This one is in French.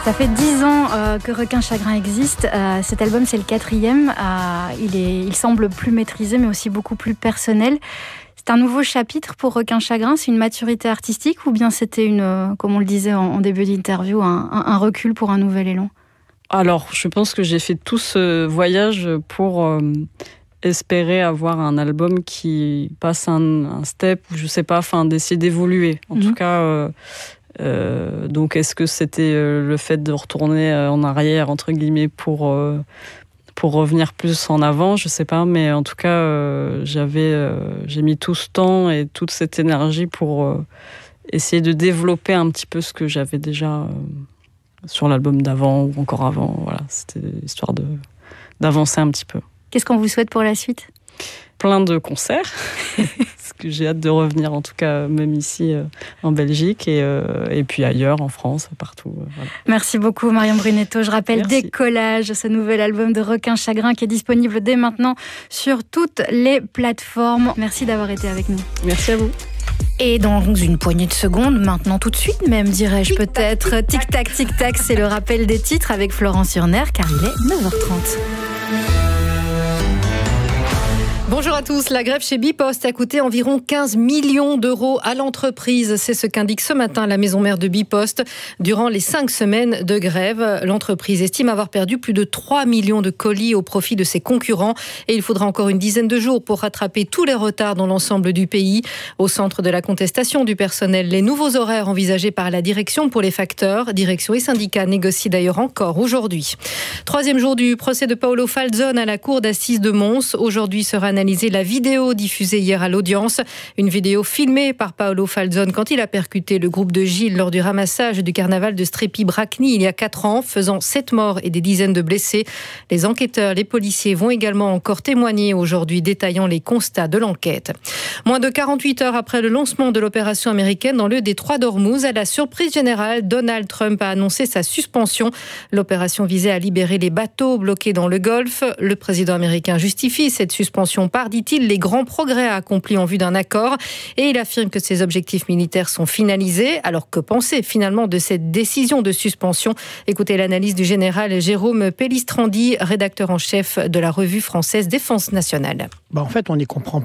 Ça fait 10 ans que Requin Chagrin existe. Cet album, c'est le 4e. Il semble plus maîtrisé, mais aussi beaucoup plus personnel. C'est un nouveau chapitre pour Requin Chagrin. C'est une maturité artistique ou bien c'était, comme on le disait en début d'interview, un recul pour un nouvel élan? Alors, je pense que j'ai fait tout ce voyage pour espérer avoir un album qui passe un step, ou je sais pas, d'essayer d'évoluer. En tout cas... donc est-ce que c'était le fait de retourner en arrière entre guillemets pour revenir plus en avant, je sais pas, mais en tout cas j'ai mis tout ce temps et toute cette énergie pour essayer de développer un petit peu ce que j'avais déjà sur l'album d'avant ou encore avant. Voilà, c'était histoire d'avancer un petit peu. Qu'est-ce qu'on vous souhaite pour la suite? Plein de concerts. Parce que j'ai hâte de revenir, en tout cas, même ici en Belgique et puis ailleurs, en France, partout. Voilà. Merci beaucoup, Marion Brunetto. Je rappelle Merci. Décollage, ce nouvel album de Requin Chagrin qui est disponible dès maintenant sur toutes les plateformes. Merci d'avoir été avec nous. Merci à vous. Et dans une poignée de secondes, maintenant tout de suite même, dirais-je peut-être. Tic-tac, tic-tac, c'est le rappel des titres avec Florence Urner, car il est 9h30. Bonjour à tous. La grève chez Bipost a coûté environ 15 millions d'euros à l'entreprise. C'est ce qu'indique ce matin la maison mère de Bipost. Durant les 5 semaines de grève, l'entreprise estime avoir perdu plus de 3 millions de colis au profit de ses concurrents. Et il faudra encore une dizaine de jours pour rattraper tous les retards dans l'ensemble du pays. Au centre de la contestation du personnel, les nouveaux horaires envisagés par la direction pour les facteurs. Direction et syndicats négocient d'ailleurs encore aujourd'hui. 3e jour du procès de Paolo Falzone à la cour d'assises de Mons. Aujourd'hui sera analysée la vidéo diffusée hier à l'audience. Une vidéo filmée par Paolo Falzone quand il a percuté le groupe de Gilles lors du ramassage du carnaval de Strépy-Bracny il y a 4 ans, faisant 7 morts et des dizaines de blessés. Les enquêteurs, les policiers vont également encore témoigner aujourd'hui, détaillant les constats de l'enquête. Moins de 48 heures après le lancement de l'opération américaine dans le détroit d'Ormuz, à la surprise générale, Donald Trump a annoncé sa suspension. L'opération visait à libérer les bateaux bloqués dans le Golfe. Le président américain justifie cette suspension par, dit-il, les grands progrès accomplis en vue d'un accord, et il affirme que ses objectifs militaires sont finalisés. Alors que penser finalement de cette décision de suspension? Écoutez l'analyse du général Jérôme Pellistrandi, rédacteur en chef de la revue française Défense nationale. En fait, on n'y comprend